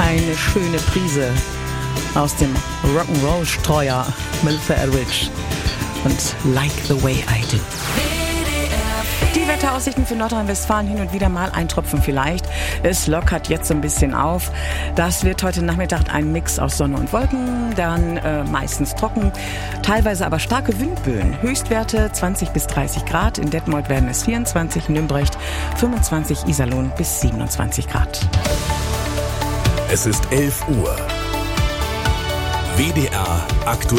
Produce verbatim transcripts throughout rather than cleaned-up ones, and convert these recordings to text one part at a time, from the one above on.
Eine schöne Prise aus dem Rock'n'Roll-Streuer Melissa Etheridge und Like the Way I Do. Die Wetteraussichten für Nordrhein-Westfalen: hin und wieder mal ein Tropfen vielleicht. Es lockert jetzt so ein bisschen auf. Das wird heute Nachmittag ein Mix aus Sonne und Wolken, dann äh, meistens trocken, teilweise aber starke Windböen. Höchstwerte zwanzig bis dreißig Grad. In Detmold werden es vierundzwanzig, Nümbrecht fünfundzwanzig, Iserlohn bis siebenundzwanzig Grad. Es ist elf Uhr. W D R aktuell.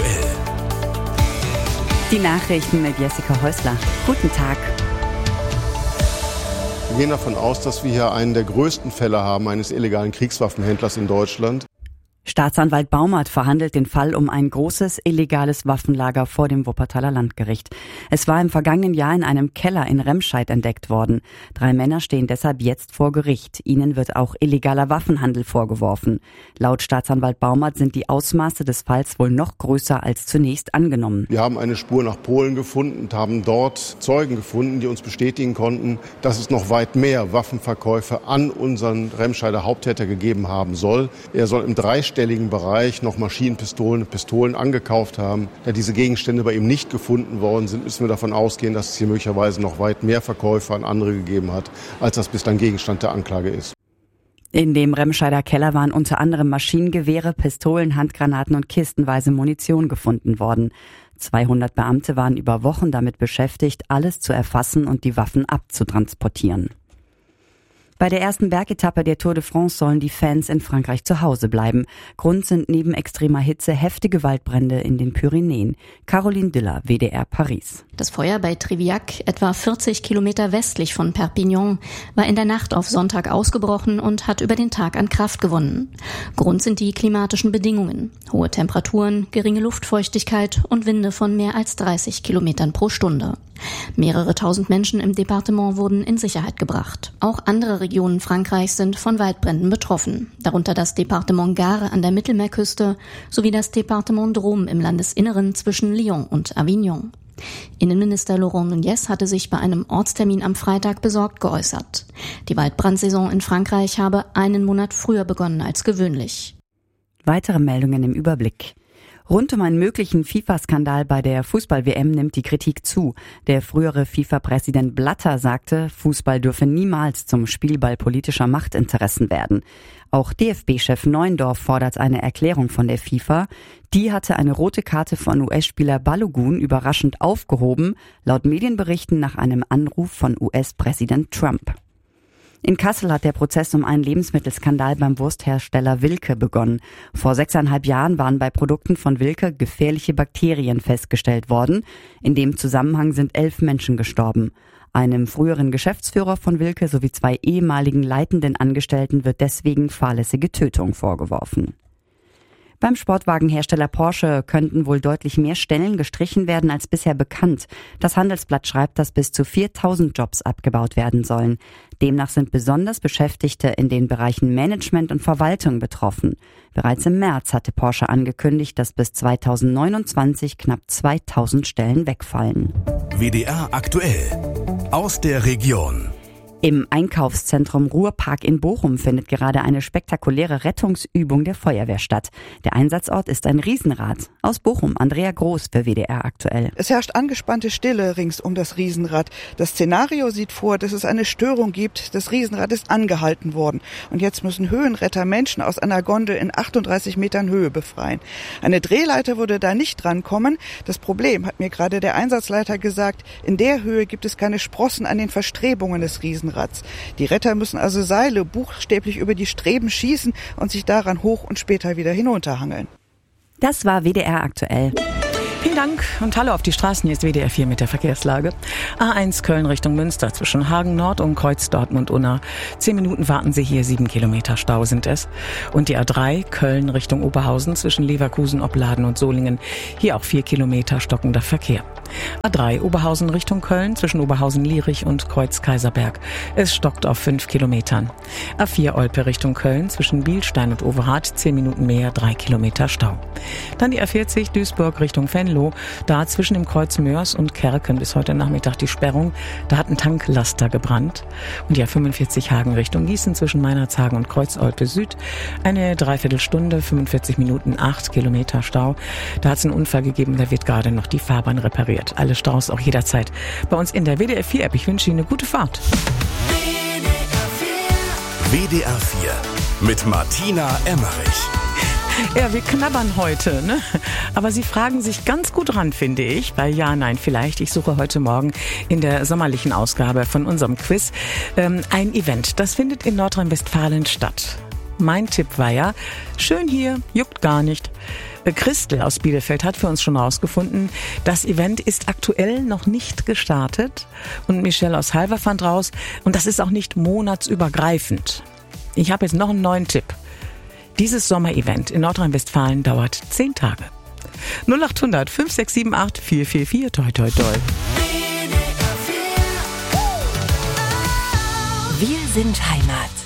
Die Nachrichten mit Jessica Häusler. Guten Tag. Wir gehen davon aus, dass wir hier einen der größten Fälle haben eines illegalen Kriegswaffenhändlers in Deutschland. Staatsanwalt Baumert verhandelt den Fall um ein großes illegales Waffenlager vor dem Wuppertaler Landgericht. Es war im vergangenen Jahr in einem Keller in Remscheid entdeckt worden. Drei Männer stehen deshalb jetzt vor Gericht. Ihnen wird auch illegaler Waffenhandel vorgeworfen. Laut Staatsanwalt Baumert sind die Ausmaße des Falls wohl noch größer als zunächst angenommen. Wir haben eine Spur nach Polen gefunden und haben dort Zeugen gefunden, die uns bestätigen konnten, dass es noch weit mehr Waffenverkäufe an unseren Remscheider Haupttäter gegeben haben soll. Er soll im dreistelligen Bereich noch Maschinenpistolen und Pistolen angekauft haben. Da diese Gegenstände bei ihm nicht gefunden worden sind, müssen wir davon ausgehen, dass es hier möglicherweise noch weit mehr Verkäufe an andere gegeben hat, als das bislang Gegenstand der Anklage ist. In dem Remscheider Keller waren unter anderem Maschinengewehre, Pistolen, Handgranaten und kistenweise Munition gefunden worden. zweihundert Beamte waren über Wochen damit beschäftigt, alles zu erfassen und die Waffen abzutransportieren. Bei der ersten Bergetappe der Tour de France sollen die Fans in Frankreich zu Hause bleiben. Grund sind neben extremer Hitze heftige Waldbrände in den Pyrenäen. Caroline Diller, W D R Paris. Das Feuer bei Triviac, etwa vierzig Kilometer westlich von Perpignan, war in der Nacht auf Sonntag ausgebrochen und hat über den Tag an Kraft gewonnen. Grund sind die klimatischen Bedingungen. Hohe Temperaturen, geringe Luftfeuchtigkeit und Winde von mehr als dreißig Kilometern pro Stunde. Mehrere tausend Menschen im Departement wurden in Sicherheit gebracht. Auch andere Regionen Frankreichs sind von Waldbränden betroffen, darunter das Departement Gard an der Mittelmeerküste sowie das Departement Drôme im Landesinneren zwischen Lyon und Avignon. Innenminister Laurent Nunez hatte sich bei einem Ortstermin am Freitag besorgt geäußert. Die Waldbrandsaison in Frankreich habe einen Monat früher begonnen als gewöhnlich. Weitere Meldungen im Überblick. Rund um einen möglichen FIFA-Skandal bei der Fußball-W M nimmt die Kritik zu. Der frühere FIFA-Präsident Blatter sagte, Fußball dürfe niemals zum Spielball politischer Machtinteressen werden. Auch D F B-Chef Neuendorf fordert eine Erklärung von der FIFA. Die hatte eine rote Karte von U S-Spieler Balogun überraschend aufgehoben, laut Medienberichten nach einem Anruf von U S-Präsident Trump. In Kassel hat der Prozess um einen Lebensmittelskandal beim Wursthersteller Wilke begonnen. Vor sechseinhalb Jahren waren bei Produkten von Wilke gefährliche Bakterien festgestellt worden. In dem Zusammenhang sind elf Menschen gestorben. Einem früheren Geschäftsführer von Wilke sowie zwei ehemaligen leitenden Angestellten wird deswegen fahrlässige Tötung vorgeworfen. Beim Sportwagenhersteller Porsche könnten wohl deutlich mehr Stellen gestrichen werden als bisher bekannt. Das Handelsblatt schreibt, dass bis zu viertausend Jobs abgebaut werden sollen. Demnach sind besonders Beschäftigte in den Bereichen Management und Verwaltung betroffen. Bereits im März hatte Porsche angekündigt, dass bis zweitausendneunundzwanzig knapp zweitausend Stellen wegfallen. W D R aktuell. Aus der Region. Im Einkaufszentrum Ruhrpark in Bochum findet gerade eine spektakuläre Rettungsübung der Feuerwehr statt. Der Einsatzort ist ein Riesenrad. Aus Bochum, Andrea Groß für W D R aktuell. Es herrscht angespannte Stille rings um das Riesenrad. Das Szenario sieht vor, dass es eine Störung gibt. Das Riesenrad ist angehalten worden. Und jetzt müssen Höhenretter Menschen aus einer Gondel in achtunddreißig Metern Höhe befreien. Eine Drehleiter würde da nicht drankommen. Das Problem, hat mir gerade der Einsatzleiter gesagt, in der Höhe gibt es keine Sprossen an den Verstrebungen des Riesenrads. Die Retter müssen also Seile buchstäblich über die Streben schießen und sich daran hoch und später wieder hinunterhangeln. Das war W D R aktuell. Vielen Dank und hallo auf die Straßen. Hier ist W D R vier mit der Verkehrslage. A eins Köln Richtung Münster zwischen Hagen Nord und Kreuz Dortmund-Unna. Zehn Minuten warten Sie hier, sieben Kilometer Stau sind es. Und die A drei Köln Richtung Oberhausen zwischen Leverkusen, Opladen und Solingen. Hier auch vier Kilometer stockender Verkehr. A drei Oberhausen Richtung Köln zwischen Oberhausen-Lierich und Kreuz Kaiserberg. Es stockt auf fünf Kilometern. A vier Olpe Richtung Köln zwischen Bielstein und Overath. Zehn Minuten mehr, drei Kilometer Stau. Dann die A vierzig Duisburg Richtung Venlo. Enlow, da zwischen dem Kreuz Mörs und Kerken bis heute Nachmittag die Sperrung. Da hat ein Tanklaster gebrannt. Und ja, fünfundvierzig Hagen Richtung Gießen zwischen Meinerzhagen und Kreuzolpe Süd. Eine Dreiviertelstunde, fünfundvierzig Minuten, acht Kilometer Stau. Da hat es einen Unfall gegeben, da wird gerade noch die Fahrbahn repariert. Alle Staus auch jederzeit bei uns in der W D R vier App. Ich wünsche Ihnen eine gute Fahrt. W D R vier mit Martina Emmerich. Ja, wir knabbern heute, ne? Aber Sie fragen sich ganz gut ran, finde ich, bei Ja, Nein, Vielleicht. Ich suche heute Morgen in der sommerlichen Ausgabe von unserem Quiz ähm, ein Event. Das findet in Nordrhein-Westfalen statt. Mein Tipp war ja, schön hier, juckt gar nicht. Christel aus Bielefeld hat für uns schon rausgefunden, das Event ist aktuell noch nicht gestartet. Und Michelle aus Halver fand raus, und das ist auch nicht monatsübergreifend. Ich habe jetzt noch einen neuen Tipp. Dieses Sommerevent in Nordrhein-Westfalen dauert zehn Tage. null acht hundert fünf sechs sieben acht vier vier vier, toi toi toi. Wir sind Heimat.